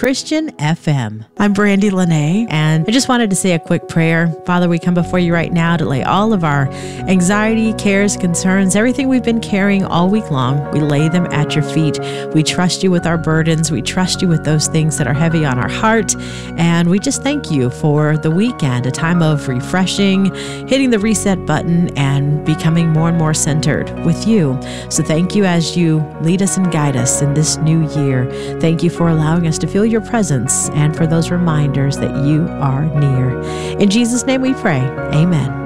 Christian FM. I'm Brandy Lene. And I just wanted to say a quick prayer. Father, we come before you right now to lay all of our anxiety, cares, concerns, everything we've been carrying all week long. We lay them at your feet. We trust you with our burdens. We trust you with those things that are heavy on our heart. And we just thank you for the weekend, a time of refreshing, hitting the reset button, and becoming more and more centered with you. So thank you as you lead us and guide us in this new year. Thank you for allowing us to feel your presence and for those reminders that you are near. In Jesus' name we pray. Amen.